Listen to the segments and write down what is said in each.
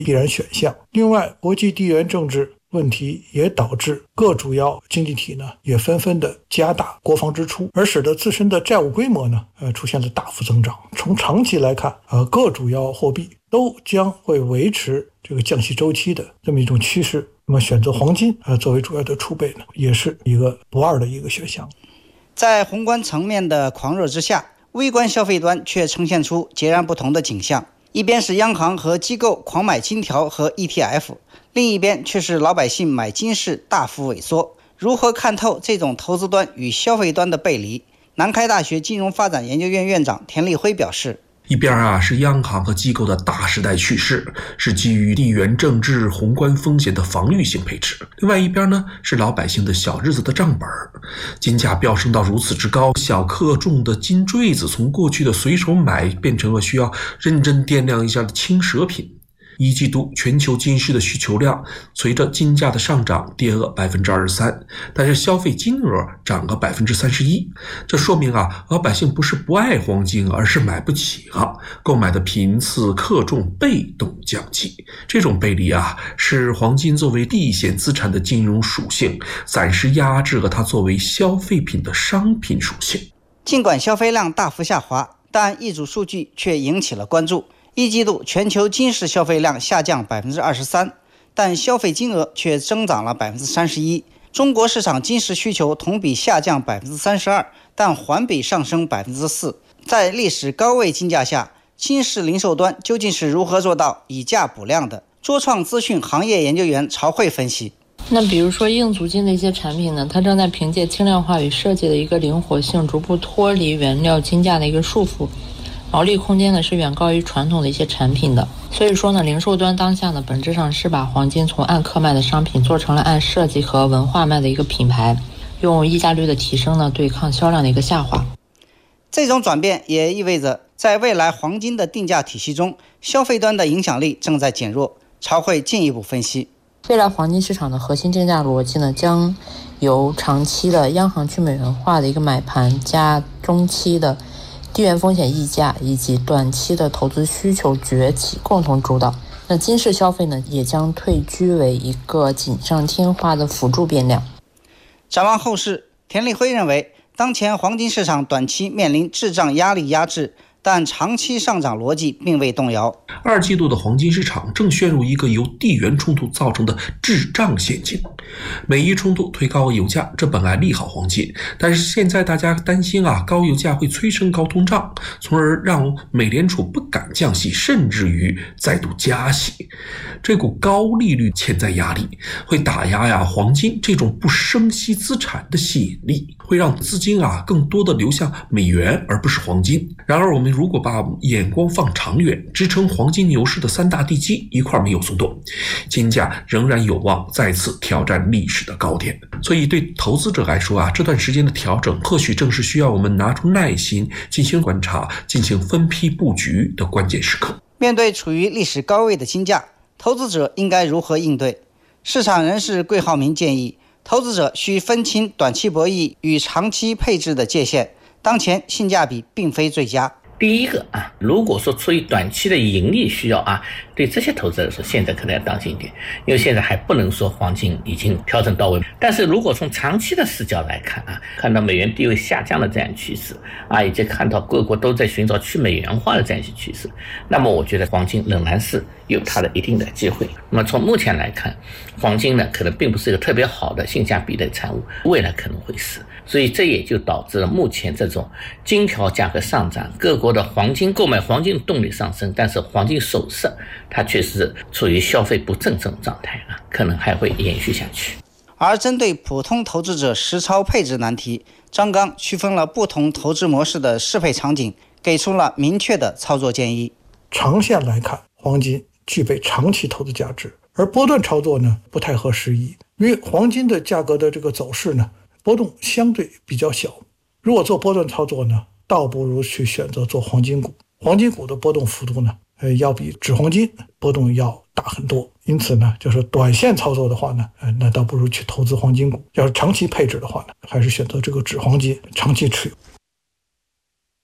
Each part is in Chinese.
依然选项。另外，国际地缘政治问题也导致各主要经济体呢也纷纷的加大国防支出，而使得自身的债务规模呢出现了大幅增长。从长期来看，各主要货币都将会维持这个降息周期的这么一种趋势。那么选择黄金作为主要的储备呢，也是一个不二的一个选项。 在宏观层面的狂热之下，微观消费端却呈现出截然不同的景象。一边是央行和机构狂买金条和 ETF， 另一边却是老百姓买金饰大幅萎缩。如何看透这种投资端与消费端的背离？南开大学金融发展研究院院长田立辉表示， 一边是央行和机构的大时代趋势，是基于地缘政治宏观风险的防御性配置；另外一边呢是老百姓的小日子的账本。金价飙升到如此之高，小克重的金坠子从过去的随手买变成了需要认真掂量一下的轻奢品。一季度全球金饰的需求量随着金价的上涨跌了 23%， 但是消费金额涨了 31%。 这说明老百姓不是不爱黄金，而是买不起了，购买的频次克重被动降级。这种背离是黄金作为避险资产的金融属性暂时压制了它作为消费品的商品属性。 尽管消费量大幅下滑，但一组数据却引起了关注。一季度全球金饰消费量下降 23%， 但消费金额却增长了 31%。 中国市场金饰需求同比下降 32%， 但环比上升 4%。 在历史高位金价下，金饰零售端究竟是如何做到以价补量的？卓创资讯行业研究员曹慧分析， 那比如说硬足金的一些产品呢，它正在凭借轻量化与设计的一个灵活性，逐步脱离原料金价的一个束缚，毛利空间呢是远高于传统的一些产品的。所以说呢，零售端当下呢本质上是把黄金从按克卖的商品做成了按设计和文化卖的一个品牌，用溢价率的提升呢对抗销量的一个下滑。 这种转变也意味着在未来黄金的定价体系中，消费端的影响力正在减弱。曹慧进一步分析， 未来黄金市场的核心定价逻辑呢，将由长期的央行去美元化的一个买盘加中期的地缘风险溢价以及短期的投资需求崛起共同主导。那金饰消费呢，也将退居为一个锦上添花的辅助变量。 展望后市，田立辉认为，当前黄金市场短期面临滞胀压力压制，但长期上涨逻辑并未动摇。 二季度的黄金市场正陷入一个由地缘冲突造成的滞胀陷阱。美伊冲突推高了油价，这本来利好黄金，但是现在大家担心高油价会催生高通胀，从而让美联储不敢降息，甚至于再度加息。这股高利率潜在压力会打压黄金这种不升息资产的吸引力，会让资金更多的流向美元而不是黄金。然而我们如果把眼光放长远，支撑黄金牛市的三大地基一块没有松动，金价仍然有望再次挑战历史的高点。所以对投资者来说这段时间的调整或许正是需要我们拿出耐心进行观察，进行分批布局的关键时刻。 面对处于历史高位的金价，投资者应该如何应对？市场人士桂浩明建议，投资者需分清短期博弈与长期配置的界限，当前性价比并非最佳。 第一个如果说出于短期的盈利需要对这些投资者说，现在可能要当心一点，因为现在还不能说黄金已经调整到位。但是如果从长期的视角来看看到美元地位下降的这样趋势以及看到各国都在寻找去美元化的这样一些趋势，那么我觉得黄金仍然是有它的一定的机会。那么从目前来看，黄金呢可能并不是一个特别好的性价比的产物，未来可能会是，所以这也就导致了目前这种金条价格上涨，各国的黄金购买黄金的动力上升，但是黄金首饰它确实处于消费不振这种状态可能还会延续下去。 而针对普通投资者实操配置难题，张刚区分了不同投资模式的适配场景，给出了明确的操作建议。 长线来看，黄金具备长期投资价值，而波段操作呢不太合时宜，因为黄金的价格的这个走势呢波动相对比较小。如果做波段操作呢，倒不如去选择做黄金股。黄金股的波动幅度呢要比纸黄金波动要大很多，因此呢就是短线操作的话呢那倒不如去投资黄金股。要是长期配置的话呢，还是选择这个纸黄金长期持有。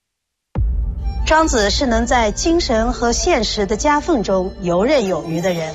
庄子是能在精神和现实的夹缝中游刃有余的人。